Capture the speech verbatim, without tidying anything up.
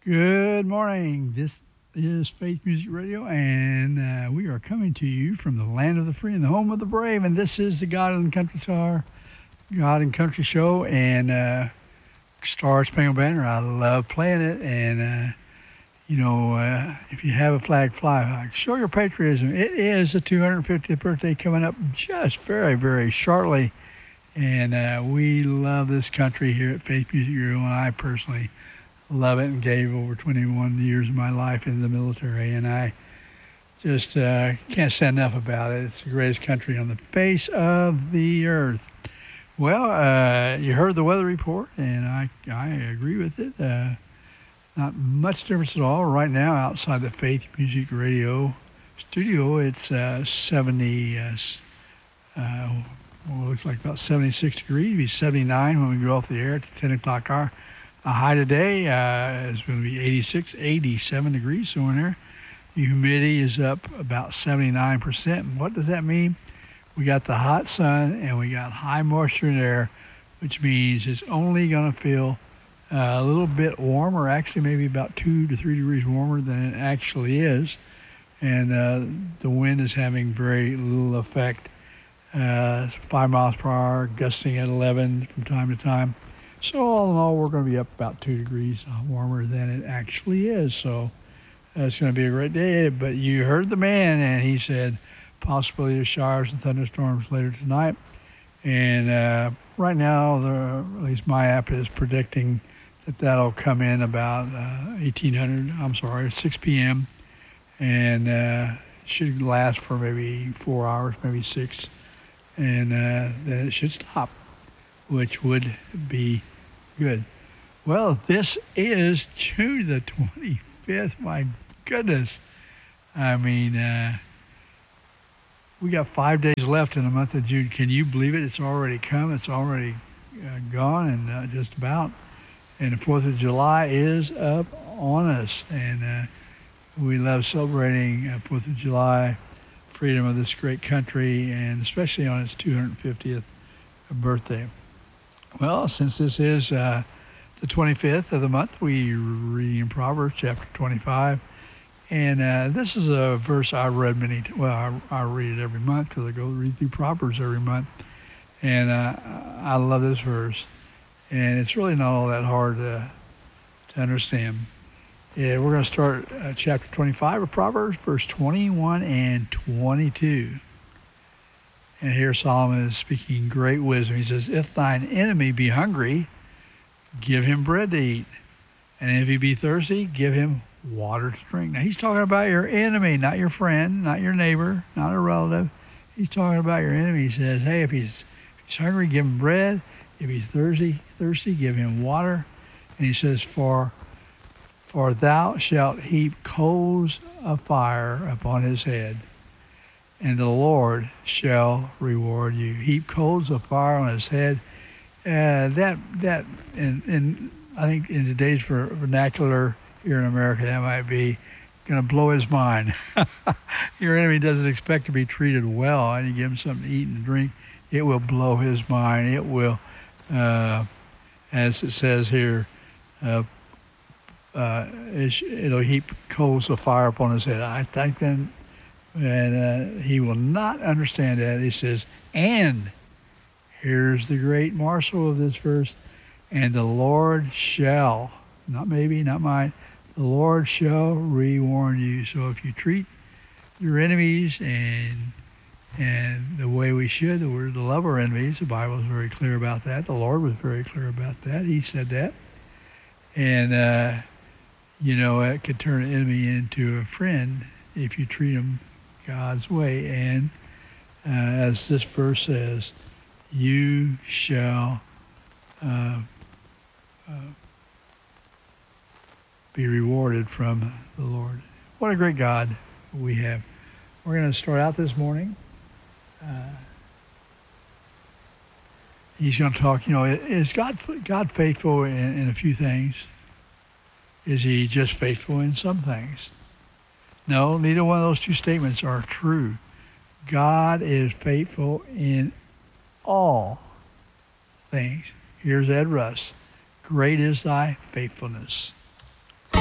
Good morning. This is Faith Music Radio, and uh, we are coming to you from the land of the free and the home of the brave. And this is the God and Country Star, God and Country Show, and uh, Star Spangled Banner. I love playing it, and uh, you know, uh, if you have a flag, fly high. Show your patriotism. It is the two hundred fiftieth birthday coming up just very, very shortly, and uh, we love this country here at Faith Music Radio, and I personally love it and gave over twenty-one years of my life in the military, and I just uh, can't say enough about it. It's the greatest country on the face of the earth. Well, uh, you heard the weather report, and I I agree with it. Uh, not much difference at all. Right now, outside the Faith Music Radio studio, it's uh, seventy, uh, uh, well, it looks like about seventy-six degrees. It'll be seventy-nine when we go off the air at the ten o'clock hour. A high today uh, is going to be eighty-six, eighty-seven degrees, so in there. The humidity is up about seventy-nine percent. And what does that mean? We got the hot sun and we got high moisture in there, which means it's only going to feel uh, a little bit warmer, actually maybe about two to three degrees warmer than it actually is. And uh, the wind is having very little effect. Uh, five miles per hour, gusting at eleven from time to time. So all in all, we're going to be up about two degrees warmer than it actually is. So uh, it's going to be a great day. But you heard the man, and he said possibility of showers and thunderstorms later tonight. And uh, right now, the, at least my app is predicting that that'll come in about uh, eighteen hundred. I'm sorry, six p.m. and uh, should last for maybe four hours, maybe six, and uh, then it should stop, which would be good. Well, this is June the twenty-fifth. My goodness. I mean, uh, we got five days left in the month of June. Can you believe it? It's already come. It's already uh, gone and uh, just about. And the fourth of July is up on us. And uh, we love celebrating uh, fourth of July, freedom of this great country, and especially on its two hundred fiftieth birthday. Well, since this is uh, the twenty-fifth of the month, we're reading Proverbs chapter twenty-five. And uh, this is a verse I read many times. Well, I, I read it every month because I go read through Proverbs every month. And uh, I love this verse. And it's really not all that hard to, to understand. Yeah, we're going to start uh, chapter twenty-five of Proverbs, verse twenty-one and twenty-two. And here Solomon is speaking great wisdom. He says, if thine enemy be hungry, give him bread to eat. And if he be thirsty, give him water to drink. Now, he's talking about your enemy, not your friend, not your neighbor, not a relative. He's talking about your enemy. He says, hey, if he's, if he's hungry, give him bread. If he's thirsty, thirsty, give him water. And he says, for, for thou shalt heap coals of fire upon his head, and the Lord shall reward you. Heap coals of fire on his head. Uh, that, that, and, and I think in today's vernacular here in America, that might be going to blow his mind. Your enemy doesn't expect to be treated well, and you give him something to eat and drink, it will blow his mind. It will, uh, as it says here, uh, uh, it'll heap coals of fire upon his head. I think then, and uh, he will not understand that. He says, and here's the great morsel of this verse, and the Lord shall, not maybe, not might, the Lord shall reward you. So if you treat your enemies and and the way we should, we're to love our enemies. The Bible is very clear about that. The Lord was very clear about that. He said that. And, uh, you know, it could turn an enemy into a friend if you treat them God's way. And uh, as this verse says, you shall uh, uh, be rewarded from the Lord. What a great God we have. We're going to start out this morning. Uh, he's going to talk, you know, is God God faithful in, in a few things? Is he just faithful in some things? No, neither one of those two statements are true. God is faithful in all things. Here's Ed Russ. Great is thy faithfulness.